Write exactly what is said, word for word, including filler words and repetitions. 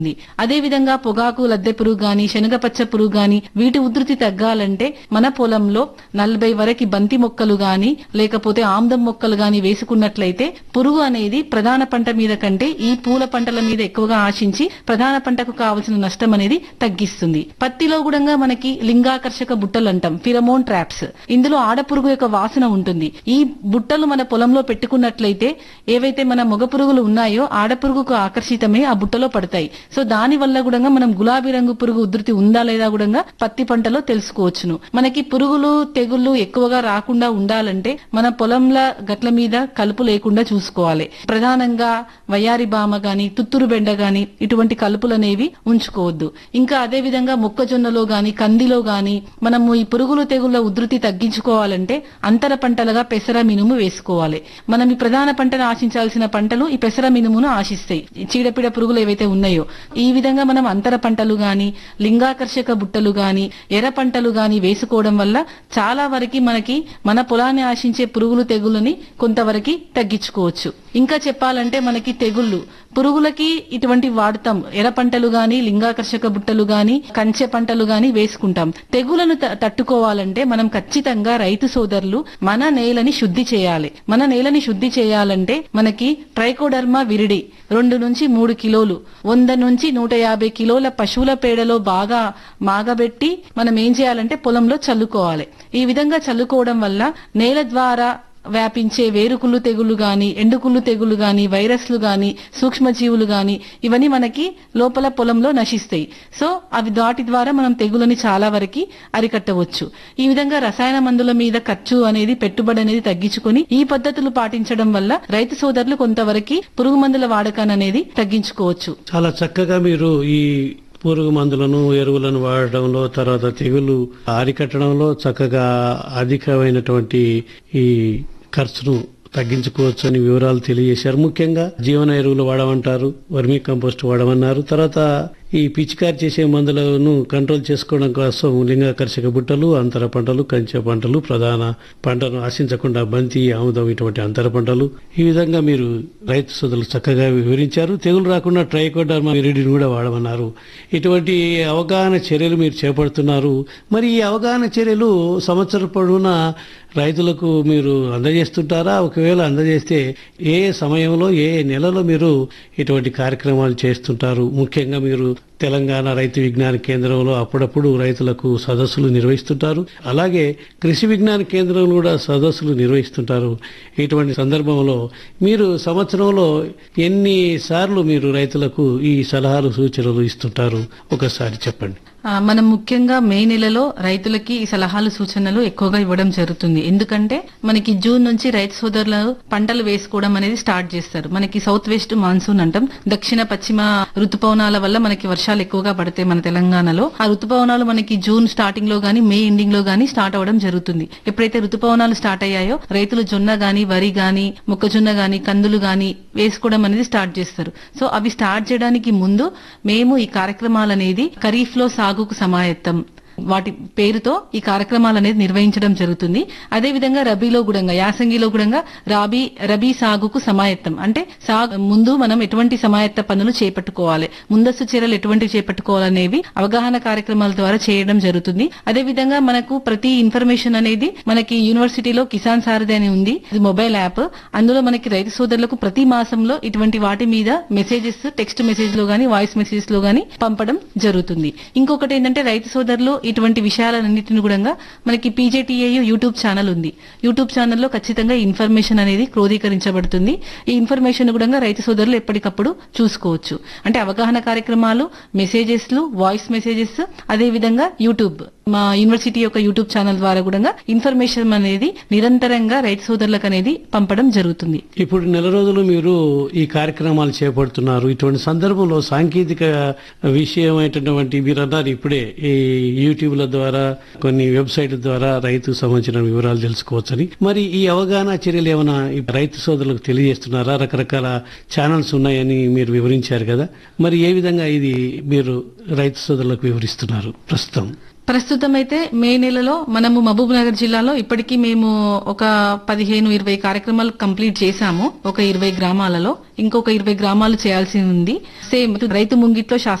అదే విధంగా పొగాకు లద్దె పురుగు గాని శనగపచ్చ పురుగు గాని వీటి ఉధృతి తగ్గాలంటే మన పొలంలో నలభై వరకు బంతి మొక్కలు గాని లేకపోతే ఆమ్దం మొక్కలు గాని వేసుకున్నట్లయితే పురుగు అనేది ప్రధాన పంట మీద కంటే ఈ పూల పంటల మీద ఎక్కువగా ఆశించి ప్రధాన పంటకు కావలసిన నష్టం అనేది తగ్గిస్తుంది. పత్తిలో కూడా మనకి లింగాకర్షక బుట్టలు అంటాం, ఫిరమోన్ ట్రాప్స్. ఇందులో ఆడపురుగు యొక్క వాసన ఉంటుంది. ఈ బుట్టలు మన పొలంలో పెట్టుకున్నట్లయితే ఏవైతే మన మగ పురుగులు ఉన్నాయో ఆడపురుగుకు ఆకర్షితమై ఆ బుట్టలో పడతాయి. సో దాని వల్ల కూడా మనం గులాబీ రంగు పురుగు ఉధృతి ఉందా లేదా కూడా పత్తి పంటలో తెలుసుకోవచ్చును. మనకి పురుగులు తెగుళ్లు ఎక్కువగా రాకుండా ఉండాలంటే మన పొలంల గట్ల మీద కలుపు లేకుండా చూసుకోవాలి. ప్రధానంగా వయారి బామ గాని తుత్తురు బెండ గాని ఇటువంటి కలుపులు అనేవి ఉంచుకోవద్దు. ఇంకా అదే విధంగా మొక్కజొన్నలో గాని కందిలో గాని మనము ఈ పురుగులు తెగుళ్ల ఉధృతి తగ్గించుకోవాలంటే అంతర పంటలుగా పెసర మినుము వేసుకోవాలి. మనం ఈ ప్రధాన పంటను ఆశించాల్సిన పంటలు ఈ పెసర మినుమును ఆశిస్తాయి, చీడపీడ పురుగులు ఏవైతే ఉన్నాయో. ఈ విధంగా మనం అంతర పంటలు గాని లింగాకర్షక బుట్టలు గాని ఎర్ర పంటలు గాని వేసుకోవడం వల్ల చాలా వరకు మనకి మన పొలాన్ని ఆశించే పురుగులు తెగులని కొంతవరకు తగ్గించుకోవచ్చు. ఇంకా చెప్పాలంటే మనకి తెగుళ్లు పురుగులకి ఇటువంటి వాడతాం. ఎర్ర పంటలు గాని లింగాకర్షక బుట్టలు గాని కంచె పంటలు గాని వేసుకుంటాం. తెగులను తట్టుకోవాలంటే మనం ఖచ్చితంగా రైతు సోదరులు మన నేలని శుద్ధి చేయాలి. మన నేలని శుద్ధి చేయాలంటే మనకి ట్రైకోడర్మా విరిడి రెండు నుంచి మూడు కిలోలు వంద నుంచి నూట యాభై కిలోల పశువుల పేడలో బాగా మాగబెట్టి మనం ఏం చేయాలంటే పొలంలో చల్లుకోవాలి. ఈ విధంగా చల్లుకోవడం వల్ల నేల ద్వారా వ్యాపించే వేరుకుళ్ళు తెగుళ్లు గాని ఎండుకుళ్ళు తెగుళ్లు గాని వైరస్లు గాని సూక్ష్మజీవులు గాని ఇవన్నీ మనకి లోపల పొలంలో నశిస్తాయి. సో అవి దాటి ద్వారా మనం తెగులని చాలా వరకు అరికట్టవచ్చు. ఈ విధంగా రసాయన మందుల మీద ఖర్చు అనేది పెట్టుబడి అనేది తగ్గించుకొని ఈ పద్ధతులు పాటించడం వల్ల రైతు సోదరులు కొంతవరకు పురుగు మందుల వాడకాన్ని అనేది తగ్గించుకోవచ్చు. చాలా చక్కగా మీరు ఈ పురుగు మందులను ఎరువులను వాడడంలో తర్వాత తెగులు అరికట్టడంలో చక్కగా అధికమైనటువంటి ఈ ఖర్చును తగ్గించుకోవచ్చు అని వివరాలు తెలియజేశారు. ముఖ్యంగా జీవన ఎరువులు వాడమంటారు, వర్మీ కంపోస్ట్ వాడమన్నారు. తర్వాత ఈ పిచికారి చేసే మందులను కంట్రోల్ చేసుకోవడం కోసం లింగాకర్షక బుట్టలు, అంతర పంటలు, కంచె పంటలు, ప్రధాన పంటను ఆశించకుండా బంతి ఆముదం ఇటువంటి అంతర పంటలు ఈ విధంగా మీరు రైతు సోదరులు చక్కగా వివరించారు. తెగులు రాకుండా ట్రైకోడర్మా విరిడిని కూడా వాడమన్నారు. ఇటువంటి అవగాహన చర్యలు మీరు చేపడుతున్నారు. మరి ఈ అవగాహన చర్యలు సంవత్సరం పొడవునా రైతులకు మీరు అందజేస్తుంటారా? ఒకవేళ అందజేస్తే ఏ సమయంలో ఏ నెలలో మీరు ఇటువంటి కార్యక్రమాలు చేస్తుంటారు? ముఖ్యంగా మీరు తెలంగాణ రైతు విజ్ఞాన కేంద్రంలో అప్పుడప్పుడు రైతులకు సదస్సులు నిర్వహిస్తుంటారు. అలాగే కృషి విజ్ఞాన కేంద్రంలో కూడా సదస్సులు నిర్వహిస్తుంటారు. ఇటువంటి సందర్భంలో మీరు సంవత్సరంలో ఎన్ని సార్లు మీరు రైతులకు ఈ సలహాలు సూచనలు ఇస్తుంటారు? ఒకసారి చెప్పండి. మనం ముఖ్యంగా మే నెలలో రైతులకి ఈ సలహాలు సూచనలు ఎక్కువగా ఇవ్వడం జరుగుతుంది. ఎందుకంటే మనకి జూన్ నుంచి రైతు సోదరులు పంటలు వేసుకోవడం అనేది స్టార్ట్ చేస్తారు. మనకి సౌత్ వెస్ట్ మాన్సూన్ అంటాం, దక్షిణ పశ్చిమ ఋతుపవనాల వల్ల మనకి వర్షాలు ఎక్కువగా పడతాయి మన తెలంగాణలో. ఆ ఋతుపవనాలు మనకి జూన్ స్టార్టింగ్ లో గానీ మే ఎండింగ్ లో గానీ స్టార్ట్ అవడం జరుగుతుంది. ఎప్పుడైతే ఋతుపవనాలు స్టార్ట్ అయ్యాయో రైతులు జొన్న గాని వరి గాని మొక్కజొన్న గాని కందులు గాని వేసుకోవడం అనేది స్టార్ట్ చేస్తారు. సో అవి స్టార్ట్ చేయడానికి ముందు మేము ఈ కార్యక్రమాలు అనేది ఖరీఫ్ లో సాగుకు సమాయత్తం వాటి పేరుతో ఈ కార్యక్రమాలు అనేది నిర్వహించడం జరుగుతుంది. అదే విధంగా రబీలో కూడా యాసంగిలో కూడా రాబీ రబీ సాగుకు సమాయత్తం అంటే సాగు ముందు మనం ఎటువంటి సమాయత్త పనులు చేపట్టుకోవాలి, ముందస్తు చర్యలు ఎటువంటి చేపట్టుకోవాలనేవి అవగాహన కార్యక్రమాల ద్వారా చేయడం జరుగుతుంది. అదే విధంగా మనకు ప్రతి ఇన్ఫర్మేషన్ అనేది మనకి యూనివర్సిటీలో కిసాన్ సారథి అని ఉంది, ఇది మొబైల్ యాప్. అందులో మనకి రైతు సోదరులకు ప్రతి మాసంలో ఇటువంటి వాటి మీద మెసేజెస్ టెక్స్ట్ మెసేజ్ లో గానీ వాయిస్ మెసేజ్ లో గానీ పంపడం జరుగుతుంది. ఇంకొకటి ఏంటంటే రైతు సోదరులు ఇటువంటి విషయాలన్నింటిని కూడా మనకి పీజేటీఏ యూట్యూబ్ ఛానల్ ఉంది. యూట్యూబ్ ఛానల్లో ఖచ్చితంగా ఇన్ఫర్మేషన్ అనేది క్రోధీకరించబడుతుంది. ఈ ఇన్ఫర్మేషన్ కూడా రైతు సోదరులు ఎప్పటికప్పుడు చూసుకోవచ్చు. అంటే అవగాహన కార్యక్రమాలు, మెసేజెస్, వాయిస్ మెసేజెస్, అదే విధంగా యూట్యూబ్ మా యూనివర్సిటీ యొక్క యూట్యూబ్ ఛానల్ ద్వారా కూడా ఇన్ఫర్మేషన్ అనేది నిరంతరంగా రైతు సోదరులకు అనేది పంపడం జరుగుతుంది. ఇప్పుడు నెల రోజులు మీరు ఈ కార్యక్రమాలు చేపడుతున్నారు. ఇటువంటి సందర్భంలో సాంకేతిక విషయమైనటువంటి మీరు అన్నారు ఇప్పుడే ఈ యూట్యూబ్ల ద్వారా కొన్ని వెబ్సైట్ల ద్వారా రైతు సంబంధించిన వివరాలు తెలుసుకోవచ్చని. మరి ఈ అవగాహన చర్యలు ఏమైనా రైతు సోదరులకు తెలియజేస్తున్నారా? రకరకాల ఛానల్స్ ఉన్నాయని మీరు వివరించారు కదా, మరి ఏ విధంగా ఇది మీరు రైతు సోదరులకు వివరిస్తున్నారు ప్రస్తుతం? ప్రస్తుతం అయితే మే నెలలో మనము మహబూబ్ నగర్ జిల్లాలో ఇప్పటికీ మేము ఒక పదిహేను ఇరవై కార్యక్రమాలు కంప్లీట్ చేశాము. ఒక ఇరవై గ్రామాలలో ఇంకొక ఇరవై గ్రామాలు చేయాల్సి ఉంది. సేమ్ రైతు ముంగిట్లో